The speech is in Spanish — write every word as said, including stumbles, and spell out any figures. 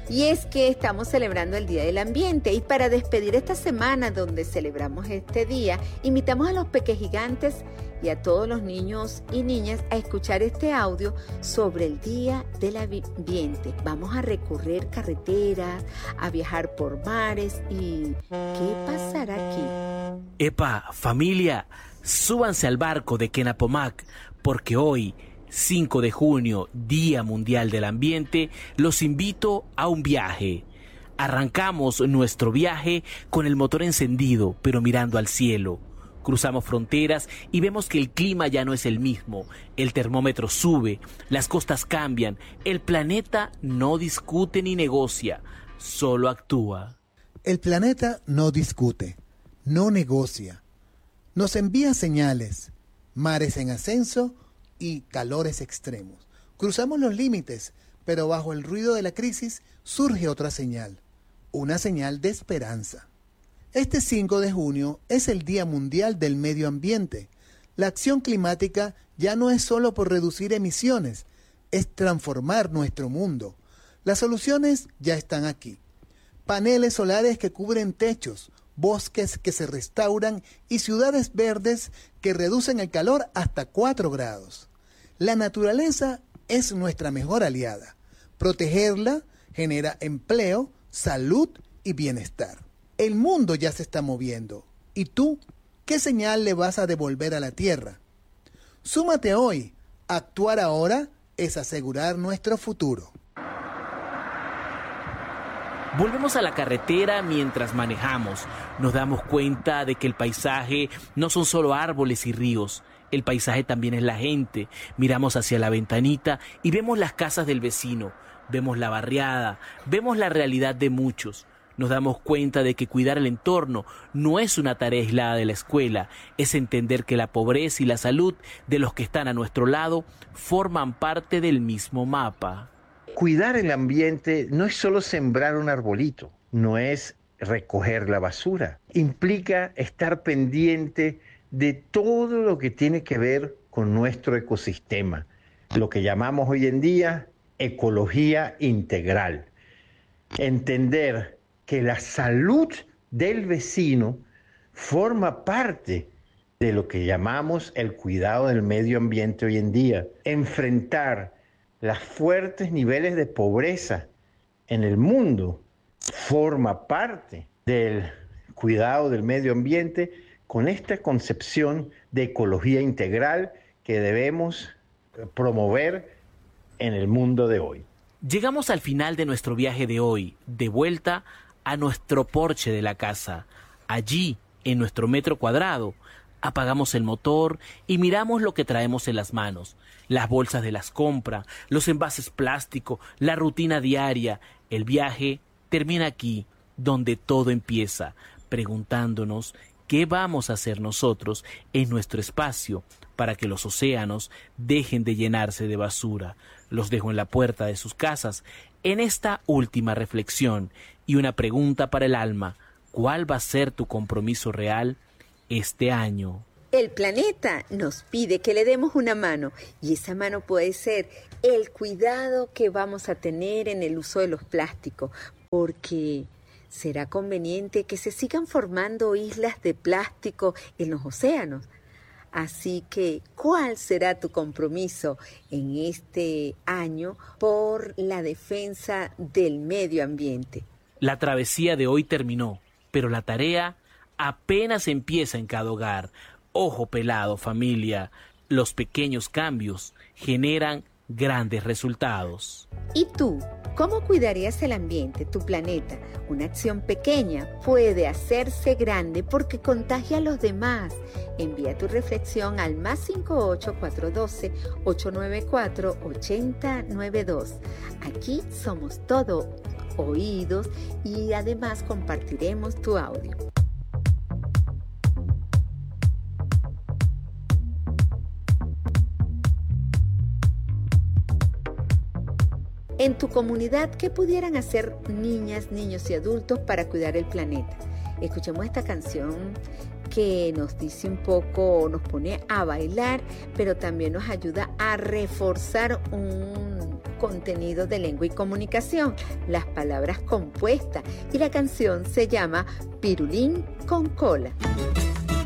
Y es que estamos celebrando el Día del Ambiente y para despedir esta semana donde celebramos este día, invitamos a los pequejigantes y a todos los niños y niñas a escuchar este audio sobre el Día del Ambiente. Vamos a recorrer carreteras, a viajar por mares y ¿qué pasará aquí? Epa, familia, súbanse al barco de Kenapomac, porque hoy, cinco de junio, Día Mundial del Ambiente, los invito a un viaje. Arrancamos nuestro viaje con el motor encendido, pero mirando al cielo. Cruzamos fronteras y vemos que el clima ya no es el mismo. El termómetro sube, las costas cambian, el planeta no discute ni negocia, solo actúa. El planeta no discute, no negocia. Nos envía señales, mares en ascenso y calores extremos. Cruzamos los límites, pero bajo el ruido de la crisis surge otra señal, una señal de esperanza. Este cinco de junio es el Día Mundial del Medio Ambiente. La acción climática ya no es solo por reducir emisiones, es transformar nuestro mundo. Las soluciones ya están aquí. Paneles solares que cubren techos, bosques que se restauran y ciudades verdes que reducen el calor hasta cuatro grados. La naturaleza es nuestra mejor aliada. Protegerla genera empleo, salud y bienestar. El mundo ya se está moviendo. ¿Y tú? ¿Qué señal le vas a devolver a la Tierra? Súmate hoy. Actuar ahora es asegurar nuestro futuro. Volvemos a la carretera mientras manejamos. Nos damos cuenta de que el paisaje no son solo árboles y ríos. El paisaje también es la gente. Miramos hacia la ventanita y vemos las casas del vecino. Vemos la barriada. Vemos la realidad de muchos. Nos damos cuenta de que cuidar el entorno no es una tarea aislada de la escuela, es entender que la pobreza y la salud de los que están a nuestro lado forman parte del mismo mapa. Cuidar el ambiente no es solo sembrar un arbolito, no es recoger la basura. Implica estar pendiente de todo lo que tiene que ver con nuestro ecosistema, lo que llamamos hoy en día ecología integral. Entender que la salud del vecino forma parte de lo que llamamos el cuidado del medio ambiente hoy en día. Enfrentar los fuertes niveles de pobreza en el mundo forma parte del cuidado del medio ambiente con esta concepción de ecología integral que debemos promover en el mundo de hoy. Llegamos al final de nuestro viaje de hoy, de vuelta a nuestro porche de la casa. Allí, en nuestro metro cuadrado, apagamos el motor y miramos lo que traemos en las manos. Las bolsas de las compras, los envases plásticos, la rutina diaria. El viaje termina aquí, donde todo empieza, preguntándonos qué vamos a hacer nosotros en nuestro espacio para que los océanos dejen de llenarse de basura. Los dejo en la puerta de sus casas en esta última reflexión y una pregunta para el alma. ¿Cuál va a ser tu compromiso real este año? El planeta nos pide que le demos una mano y esa mano puede ser el cuidado que vamos a tener en el uso de los plásticos, porque será conveniente que se sigan formando islas de plástico en los océanos. Así que, ¿cuál será tu compromiso en este año por la defensa del medio ambiente? La travesía de hoy terminó, pero la tarea apenas empieza en cada hogar. Ojo pelado, familia, los pequeños cambios generan grandes resultados. ¿Y tú? ¿Cómo cuidarías el ambiente, tu planeta? Una acción pequeña puede hacerse grande porque contagia a los demás. Envía tu reflexión al más cinco ocho cuatro uno dos ocho nueve cuatro ocho cero nueve dos. Aquí somos todo oídos y además compartiremos tu audio. En tu comunidad, ¿qué pudieran hacer niñas, niños y adultos para cuidar el planeta? Escuchemos esta canción que nos dice un poco, nos pone a bailar, pero también nos ayuda a reforzar un contenido de Lengua y Comunicación, las palabras compuestas, y la canción se llama Pirulín con cola.